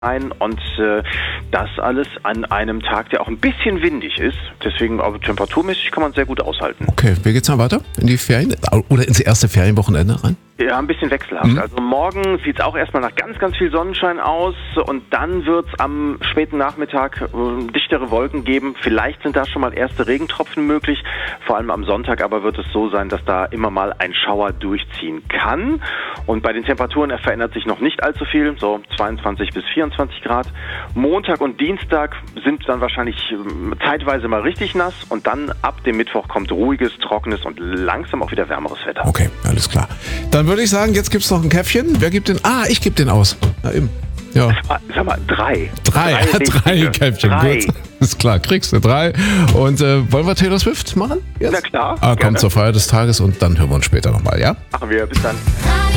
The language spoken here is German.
ein und das alles an einem Tag, der auch ein bisschen windig ist. Deswegen, aber temperaturmäßig kann man sehr gut aushalten. Okay, wie geht's dann weiter? In die Ferien? Oder ins erste Ferienwochenende rein? Ja, ein bisschen wechselhaft. Also morgen sieht es auch erstmal nach ganz, ganz viel Sonnenschein aus und dann wird es am späten Nachmittag dichtere Wolken geben. Vielleicht sind da schon mal erste Regentropfen möglich. Vor allem am Sonntag aber wird es so sein, dass da immer mal ein Schauer durchziehen kann. Und bei den Temperaturen verändert sich noch nicht allzu viel, so 22 bis 24 Grad. Montag und Dienstag sind dann wahrscheinlich zeitweise mal richtig nass und dann ab dem Mittwoch kommt ruhiges, trockenes und langsam auch wieder wärmeres Wetter. Okay, alles klar. Dann würde ich sagen, jetzt gibt's noch ein Käffchen. Wer gibt den? Ich gebe den aus. Na eben. Ja. Sag mal, drei Käffchen. 3. Gut. Ist klar, kriegst du 3. Und wollen wir Taylor Swift machen? Jetzt? Na klar. Kommt gerne. zur Feier des Tages und dann hören wir uns später nochmal, ja? Machen wir. Bis dann.